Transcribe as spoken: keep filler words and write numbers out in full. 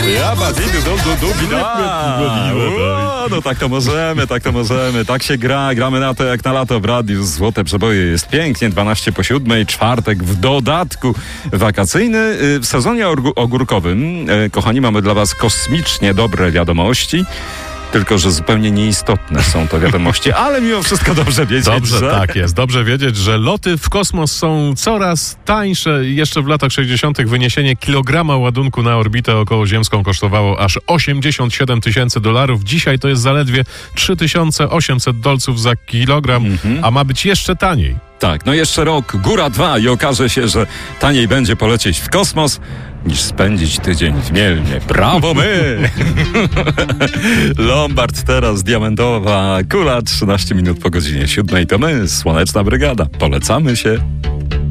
Ja bawidę, do, do, do, do, no tak to możemy, tak to możemy. Tak się gra, gramy na to jak na lato w radiu. Złote przeboje, jest pięknie, dwanaście po siódmej, czwartek w dodatku wakacyjny. W sezonie ogórkowym, kochani, mamy dla was kosmicznie dobre wiadomości. Tylko że zupełnie nieistotne są to wiadomości, ale mimo wszystko dobrze wiedzieć, Dobrze, że... tak jest. Dobrze wiedzieć, że loty w kosmos są coraz tańsze. Jeszcze w latach sześćdziesiątych wyniesienie kilograma ładunku na orbitę okołoziemską kosztowało aż osiemdziesiąt siedem tysięcy dolarów. Dzisiaj to jest zaledwie trzy tysiące osiemset dolców za kilogram, mhm. a ma być jeszcze taniej. Tak, no jeszcze rok, góra dwa i okaże się, że taniej będzie polecieć w kosmos niż spędzić tydzień w Mielnie. Brawo my! Lombard teraz, diamentowa kula, trzynaście minut po godzinie siódmej. To my, Słoneczna Brygada. Polecamy się.